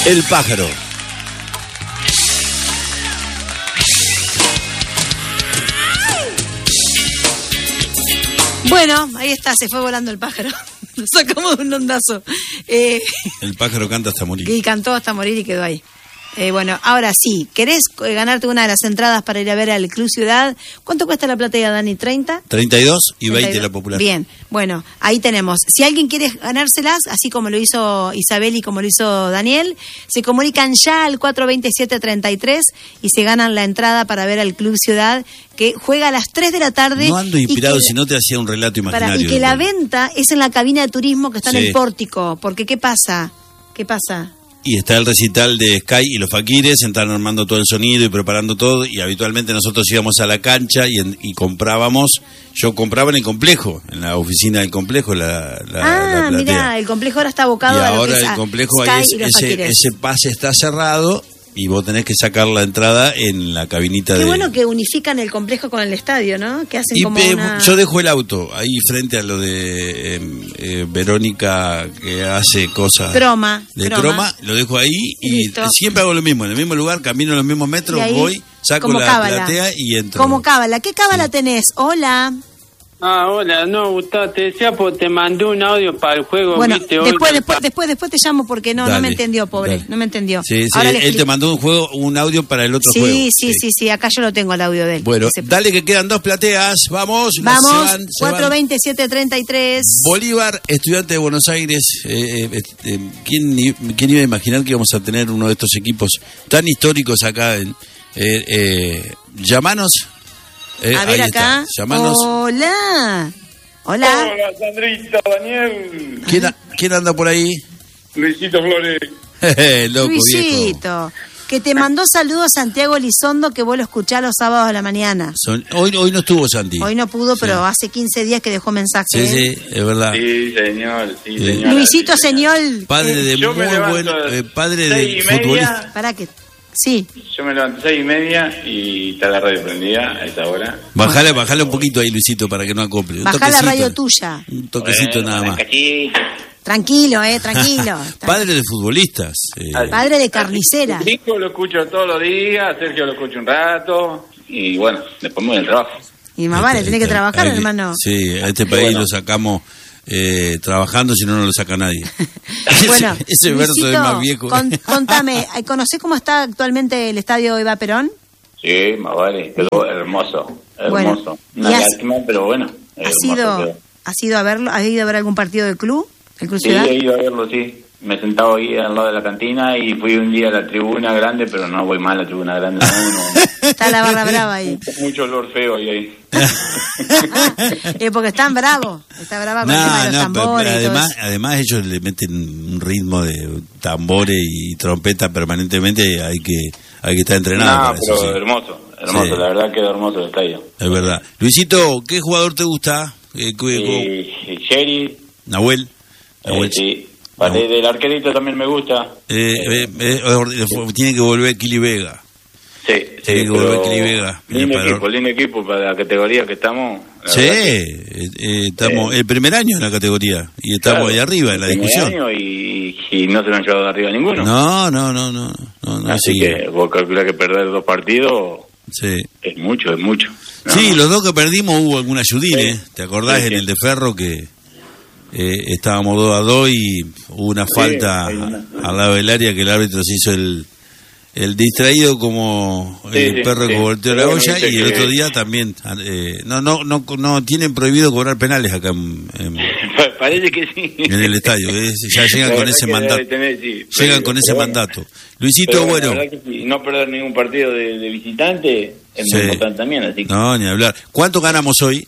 El pájaro. Bueno, ahí está, se fue volando el pájaro. Nos sacamos un ondazo. El pájaro canta hasta morir. Y cantó hasta morir y quedó ahí. Bueno, ahora sí, ¿querés ganarte una de las entradas para ir a ver al Club Ciudad? ¿Cuánto cuesta la platea, Dani? ¿30? 32 y 20 la popular. Bien, bueno, ahí tenemos. Si alguien quiere ganárselas, así como lo hizo Isabel y como lo hizo Daniel, se comunican ya al 427-33 y se ganan la entrada para ver al Club Ciudad, que juega a las 3 de la tarde. No ando inspirado, si no te hacía un relato imaginario. Y que la venta es en la cabina de turismo que está en el pórtico, porque ¿qué pasa? Y está el recital de Sky y los Faquires, están armando todo el sonido y preparando todo, y habitualmente nosotros íbamos a la cancha y comprábamos. Yo compraba en el complejo, en la oficina del complejo, la platea. Mirá, el complejo ahora está abocado y a ahora lo que es el complejo Sky ahí y los Faquires. ese pase está cerrado y vos tenés que sacar la entrada en la cabinita. Qué bueno que unifican el complejo con el estadio, ¿no? Que hacen como yo dejo el auto ahí frente a lo de Verónica, que hace cosas croma, lo dejo ahí y siempre hago lo mismo, en el mismo lugar, camino los mismos metros, voy, saco la platea y entro. Como cábala. ¿Qué cábala tenés? Hola. Hola, no, Gustavo, te decía porque te mandé un audio para el juego. Bueno, ¿viste? después te llamo porque no me entendió, pobre, no me entendió. Sí, ahora él te mandó un audio para el otro juego. Sí, acá yo lo tengo el audio de él. Bueno, dale que quedan 2 plateas, vamos. 427-33. Bolívar, Estudiante de Buenos Aires. ¿Quién iba a imaginar que íbamos a tener uno de estos equipos tan históricos acá? Llamanos. A ver acá. Llamanos. Hola, Sandrita, Daniel. ¿Quién anda por ahí? Luisito Flores. Loco, Luisito, viejo. Que te mandó saludos Santiago Elizondo, que vos lo escuchás los sábados a la mañana. Hoy no estuvo Santi. Hoy no pudo, pero hace 15 días que dejó mensaje. Sí, es verdad. Sí, señor. Luisito, señor. Padre de muy buen... padre de futbolista. ¿Para qué? Sí. Yo me levanto 6:30 y está la radio prendida a esta hora. Bajale un poquito ahí, Luisito, para que no acople. Bajá la radio tuya. Un toquecito nada más. Tranquilo, tranquilo. Padre de futbolistas. Padre de carnicera. Hijo lo escucho todos los días, Sergio lo escucho un rato y bueno, después me voy al trabajo. Y más vale, tenés que trabajar, hermano. Sí, a este país lo sacamos trabajando, si no lo saca nadie. Bueno, ese verso es más viejo. Contame, ¿conocés cómo está actualmente el estadio Eva Perón? Sí, más vale, quedó hermoso. Bueno, una lástima, pero bueno. ¿Has ido a verlo? ¿Has ido a ver algún partido del club? ¿El Club Ciudad? Sí, he ido a verlo, sí. Me he sentado ahí al lado de la cantina y fui un día a la tribuna grande, pero no voy más a la tribuna grande. No. Está la barra brava ahí. Mucho olor feo ahí. Porque están bravos. Está brava con el tema de los tambores. Además ellos le meten un ritmo de tambores y trompeta permanentemente. Hay que estar entrenado para pero eso. Hermoso. Sí. La verdad quedó hermoso el estadio. Es verdad. Luisito, ¿qué jugador te gusta? Sherry. Nahuel. Sí. Vale, del arquerito también me gusta. Tiene que volver Kili Vega. Sí, tiene que volver Kili Vega. Lindo equipo para la categoría que estamos. Sí, estamos el primer año en la categoría y estamos ahí arriba en la discusión. Año y no se lo han llevado de arriba ninguno. No. Así que vos calculás que perder 2 partidos es mucho. ¿no? Sí, los 2 que perdimos hubo algún ayudín, ¿te acordás en el de Ferro que estábamos 2-2 y hubo una falta al lado del área que el árbitro se hizo el distraído como el perro que volteó la olla y el otro día también no tienen prohibido cobrar penales acá parece que sí en el estadio, ya llegan con ese mandato mandato. Luisito, bueno, sí, no perder ningún partido de visitante es muy importante también, así que no, ni hablar. ¿Cuánto ganamos hoy?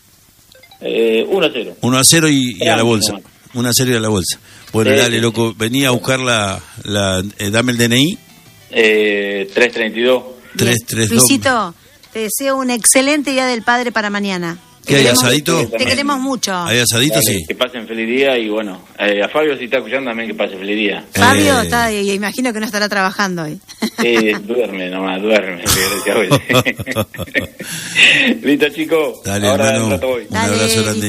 1-0. 1-0 y a la bolsa. 1-0 y a la bolsa. Bueno, dale, loco, venía a buscar dame el DNI. 332. 332. Luisito, te deseo un excelente Día del Padre para mañana. ¿Qué hay, asadito? Te queremos mucho. ¿Hay asadito? Sí. Que pasen feliz día y bueno, a Fabio si está escuchando también que pase feliz día. Fabio está, imagino que no estará trabajando hoy. Duerme nomás, gracias a Listo, chicos. Dale, ahora hermano, un abrazo grande.